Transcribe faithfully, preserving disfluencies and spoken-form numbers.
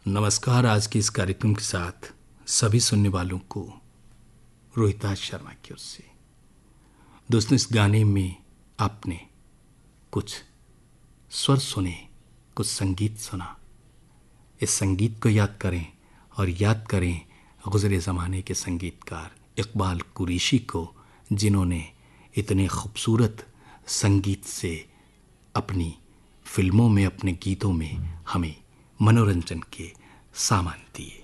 नमस्कार। आज के इस कार्यक्रम के साथ सभी सुनने वालों को रोहिताज शर्मा की ओर से। दोस्तों, इस गाने में आपने कुछ स्वर सुने, कुछ संगीत सुना। इस संगीत को याद करें और याद करें गुज़रे ज़माने के संगीतकार इकबाल कुरैशी को, जिन्होंने इतने खूबसूरत संगीत से अपनी फिल्मों में, अपने गीतों में हमें मनोरंजन के सामान दिए।